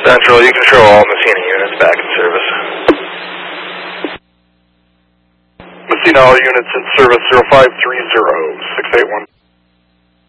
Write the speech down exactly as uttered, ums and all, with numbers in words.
Central, you can show all Messina units back in service. Messina, all units in service, zero five three zero, six eight one.